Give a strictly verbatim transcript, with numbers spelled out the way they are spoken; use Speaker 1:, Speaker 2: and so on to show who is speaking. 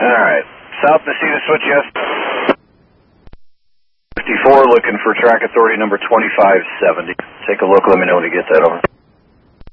Speaker 1: Alright. South Messina switch, yes. fifty-four, looking for track authority number twenty-five seventy. Take a look, let me know when you get that over.